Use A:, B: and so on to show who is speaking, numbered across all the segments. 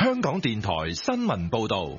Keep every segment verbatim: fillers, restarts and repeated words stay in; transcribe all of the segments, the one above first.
A: 香港電台新聞報道。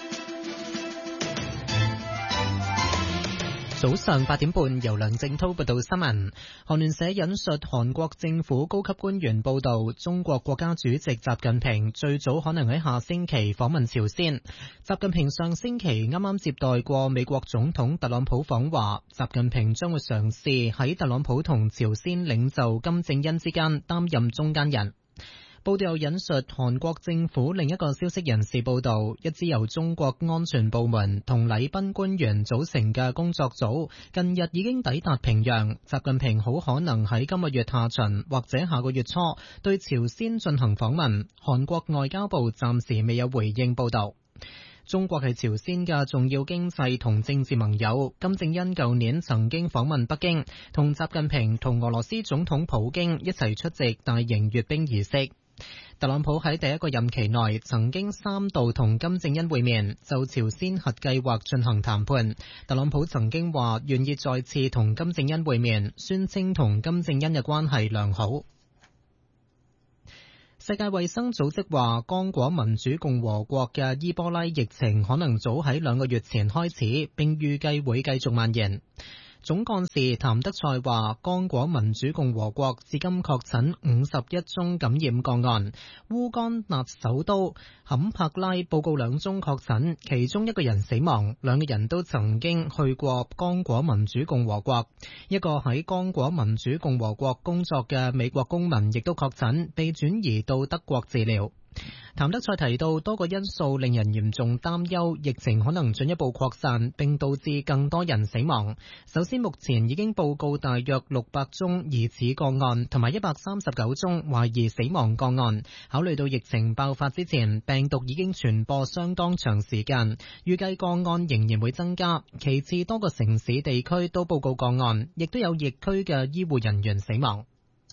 B: 早上八點半，由梁正濤報道新聞。韓聯社引述韓國政府高級官員報道，中國國家主席習近平最早可能喺下星期訪問朝鮮。習近平上星期啱啱接待過美國總統特朗普訪華，習近平將會嘗試喺特朗普同朝鮮領袖金正恩之間擔任中間人。報道又引述韓國政府另一個消息人士報道，一支由中國安全部門同禮賓官員組成嘅工作組近日已經抵達平壤，習近平好可能喺今個月下旬或者下個月初對朝鮮進行訪問。韓國外交部暫時未有回應報道。中國係朝鮮嘅重要經濟同政治盟友，金正恩舊年曾經訪問北京，同習近平同俄羅斯總統普京一齊出席大型閱兵儀式。特朗普喺第一個任期內曾經三度同金正恩會面，就朝鮮核計劃進行談判。特朗普曾經話願意再次同金正恩會面，宣稱同金正恩嘅關係良好。世界衛生組織話，剛果民主共和國嘅伊波拉疫情可能早喺兩個月前開始，並預計會繼續蔓延。總幹事譚德塞話，剛果民主共和國至今確診五十一宗感染個案，烏干納首都坎帕拉報告兩宗確診，其中一個人死亡，兩個人都曾經去過剛果民主共和國。一個喺剛果民主共和國工作嘅美國公民亦都確診，被轉移到德國治療。譚德塞提到，多個因素令人嚴重擔憂，疫情可能進一步擴散，並導致更多人死亡。首先，目前已經報告大約六百宗疑似個案，同埋一百三十九宗懷疑死亡個案。考慮到疫情爆發之前，病毒已經傳播相當長時間，預計個案仍然會增加。其次，多個城市地區都報告個案，亦都有疫區嘅醫護人員死亡。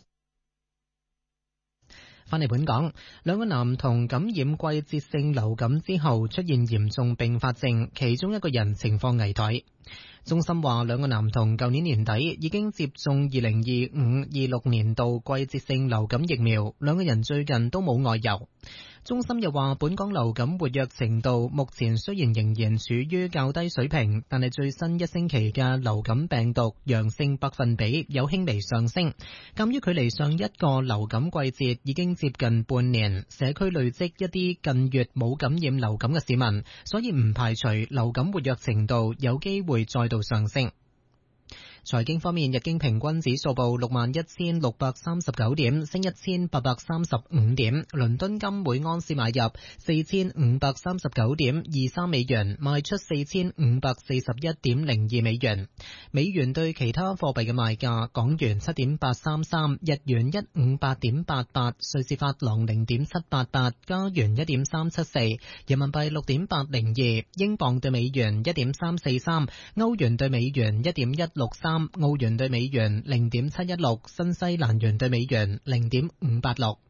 B: 返嚟本港，兩個男童感染季節性流感之後出現嚴重併發症，其中一個人情況危殆。中心話，兩個男童舊年年底已經接種二零二五二六年度季節性流感疫苗，兩個人最近都冇外遊。中心又話，本港流感活躍程度目前雖然仍然處於較低水平，但係最新一星期嘅流感病毒陽性百分比有輕微上升。鑑於距離上一個流感季節已經接近半年，社區累積一啲近月冇感染流感嘅市民，所以唔排除流感活躍程度有機會再度上升。財經方面，日經平均指數報六萬一千六百三十九點，升一千八百三十五點。倫敦金每安士買入四千五百三十九點二三美元，賣出四千五百四十一點零二美元。美元對其他貨幣嘅賣價：港元七點八三三，日元一五八點八八，瑞士法郎零點七八八，加元一點三七四，人民幣六點八零二，英鎊對美元一點三四三，歐元對美元一點一六三。澳元對美元零點七一六，新西蘭元對美元零點五八六。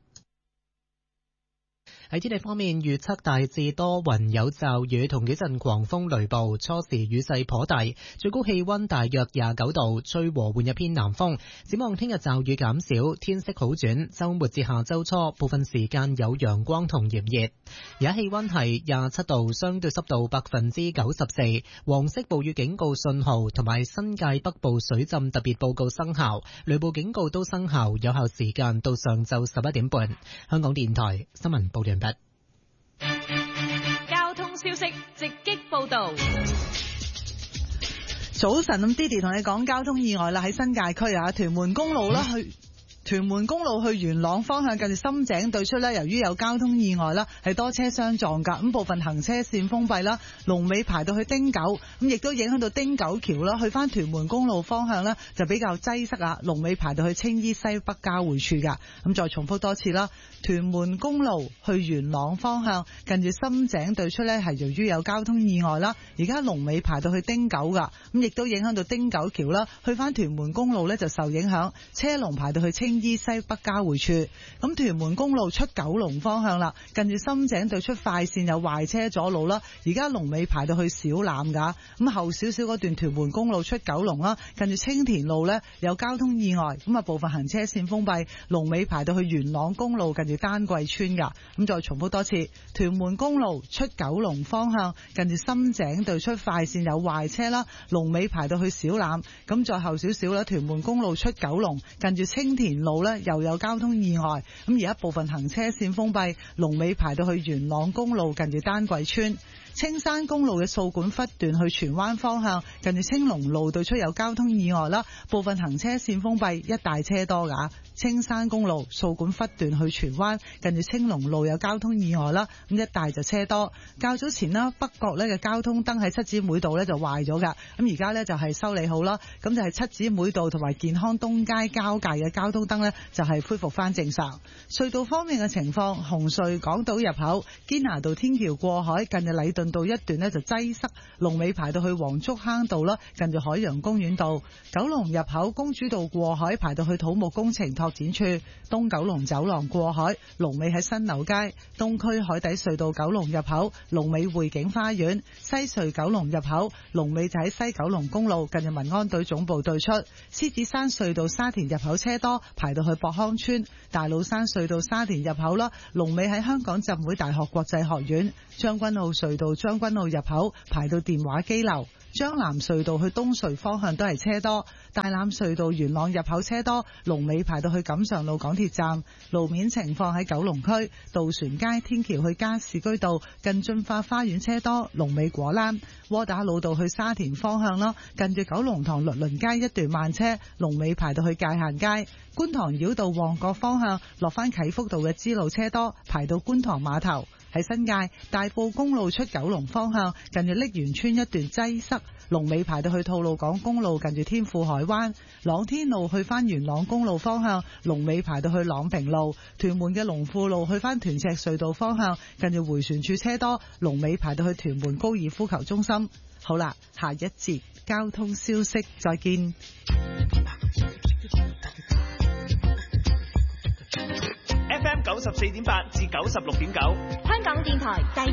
B: 喺天氣方面，預測大致多雲有驟雨同幾陣狂風雷暴，初時雨勢頗大，最高氣溫大約廿九度，吹和緩一偏南風。展望聽日驟雨減少，天色好轉，周末至下周初部分時間有陽光同炎熱。而家氣溫係廿七度，相對濕度百分之九十四，黃色暴雨警告信號同埋新界北部水浸特別報告生效，雷暴警告都生效，有效時間到上晝十一點半。香港電台新聞報道。
C: 交通消息直擊報道。
D: 早晨，咁 Didi 同你講交通意外啦，喺新界區啊，屯門公路啦去。屯門公路去元朗方向，近住深井對出咧，由於有交通意外啦，係多車相撞噶，咁部分行車線封閉啦，龍尾排到去汀九，咁亦都影響到汀九橋啦，去翻屯門公路方向咧就比較擠塞啊，龍尾排到去青衣西北交匯處噶。咁再重複多次啦，屯門公路去元朗方向，近住深井對出咧係由於有交通意外啦，而家龍尾排到去汀九噶，咁亦都影響到汀九橋啦，去翻屯門公路咧就受影響，車龍排到去青青衣西北交匯處。咁屯門公路出九龍方向啦，近住深井對出快線有壞車阻路啦，而家龍尾排到去小欖噶。咁後少少嗰段屯門公路出九龍啦，近住青田路呢有交通意外，咁啊部分行車線封閉，龍尾排到去元朗公路近住丹桂村噶。咁再重複多次，屯門公路出九龍方向近住深井對出快線有壞車啦，龍尾排到去小欖。咁再後少少啦，屯門公路出九龍近住青田路呢又有交通意外，咁而家部分行車線封閉，龍尾排到去元朗公路近住丹桂村。青山公路嘅掃管笏段去荃灣方向，近住青龍路對出有交通意外啦，部分行車線封閉，一大車多噶。青山公路掃管笏段去荃灣，近住青龍路有交通意外啦，咁一帶就車多。較早前啦，北角呢嘅交通燈喺七姊妹道呢就壞咗噶，咁而家呢就係修理好啦，咁就係七姊妹道同埋健康東街交界嘅交通燈呢就係恢復翻正常。隧道方面嘅情況，紅隧港島入口堅拿道天橋過海，近住禮頓道一段呢就擠塞，龍尾排到去黃竹坑道啦，近住海洋公園道。九龍入口公主道過海排到去土木工程拓展處，東九龍走廊過海龍尾喺新樓街。東區海底隧道九龍入口龍尾匯景花園，西隧九龍入口龍尾就喺西九龍公路近住民安隊總部對出。獅子山隧道沙田入口車多，排到去博康村。大老山隧道沙田入口啦，龍尾喺香港浸會大學國際學院。將軍澳隧道將軍澳入口排到電話機樓。將南隧道去東隧方向都係車多，大欖隧道元朗入口車多，龍尾排到去錦上路港鐵站。路面情況喺九龍區渡船街天橋去加士居道近駿發花園車多，龍尾果欄。窩打老道去沙田方向啦，近住九龍塘律倫街一段慢車，龍尾排到去界限街。觀塘繞道旺角方向落返啟福道嘅支路車多，排到觀塘碼頭。喺新界大埔公路出九龍方向，近住瀝源村一段擠塞，龍尾排到去吐露港公路近住天富海灣。朗天路去返元朗公路方向，龍尾排到去朗平路。屯門嘅龍富路去返屯赤隧道方向，近住迴旋處車多，龍尾排到去屯門高爾夫球中心。好啦，下一節交通消息再見。
E: F M 九十四點八至九十六點九，
C: 香港電台第